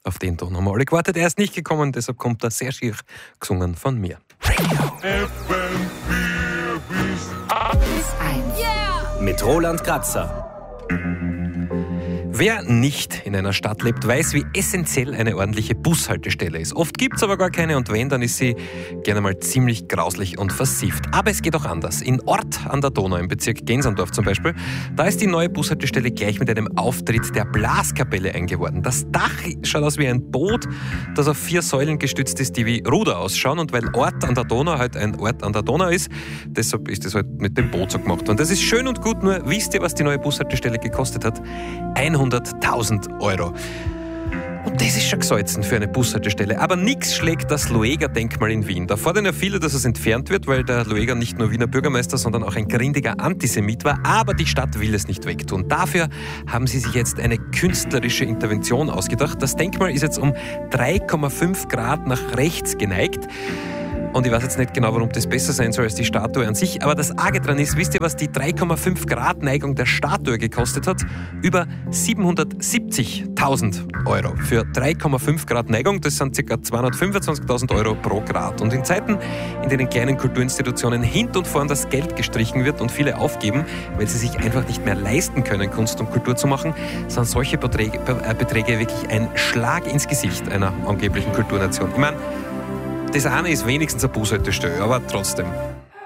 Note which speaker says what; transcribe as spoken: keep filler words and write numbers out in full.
Speaker 1: Auf den Ton haben wir alle gewartet. Er ist nicht gekommen, deshalb kommt er sehr schier gesungen von mir.
Speaker 2: Mit Roland Kratzer.
Speaker 1: Wer nicht in einer Stadt lebt, weiß, wie essentiell eine ordentliche Bushaltestelle ist. Oft gibt es aber gar keine und wenn, dann ist sie gerne mal ziemlich grauslich und versifft. Aber es geht auch anders. In Ort an der Donau, im Bezirk Gensandorf zum Beispiel, da ist die neue Bushaltestelle gleich mit einem Auftritt der Blaskapelle eingeworden. Das Dach schaut aus wie ein Boot, das auf vier Säulen gestützt ist, die wie Ruder ausschauen. Und weil Ort an der Donau halt ein Ort an der Donau ist, deshalb ist es halt mit dem Boot so gemacht. Und das ist schön und gut, nur wisst ihr, was die neue Bushaltestelle gekostet hat? hunderttausend Euro. Und das ist schon gesalzen für eine Bushaltestelle. Aber nichts schlägt das Lueger-Denkmal in Wien. Da fordern ja viele, dass es entfernt wird, weil der Lueger nicht nur Wiener Bürgermeister, sondern auch ein grindiger Antisemit war. Aber die Stadt will es nicht wegtun. Dafür haben sie sich jetzt eine künstlerische Intervention ausgedacht. Das Denkmal ist jetzt um drei Komma fünf Grad nach rechts geneigt. Und ich weiß jetzt nicht genau, warum das besser sein soll als die Statue an sich. Aber das Arge dran ist, wisst ihr, was die drei Komma fünf Grad Neigung der Statue gekostet hat? Über siebenhundertsiebzigtausend Euro. Für drei Komma fünf Grad Neigung, das sind ca. zweihundertfünfundzwanzigtausend Euro pro Grad. Und in Zeiten, in denen kleinen Kulturinstitutionen hint und vorn das Geld gestrichen wird und viele aufgeben, weil sie sich einfach nicht mehr leisten können, Kunst und Kultur zu machen, sind solche Beträge, äh, Beträge wirklich ein Schlag ins Gesicht einer angeblichen Kulturnation. Ich meine, das eine ist wenigstens eine Bushaltestelle, aber trotzdem.